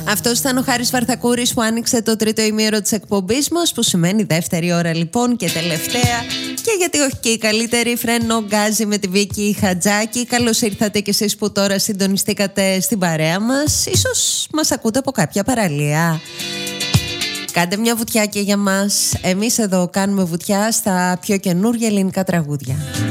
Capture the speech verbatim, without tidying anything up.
Αυτός ήταν ο Χάρης Βαρθακούρης που άνοιξε το τρίτο ημίωρο της εκπομπής μας, που σημαίνει δεύτερη ώρα λοιπόν και τελευταία. Και γιατί όχι και η καλύτερη, Φρένο Γκάζι με τη Βίκη Χατζάκη. Καλώς ήρθατε κι εσείς που τώρα συντονιστήκατε στην παρέα μας. Ίσως μας ακούτε από κάποια παραλία. Κάντε μια βουτιά και για μας. Εμείς εδώ κάνουμε βουτιά στα πιο καινούργια ελληνικά τραγούδια.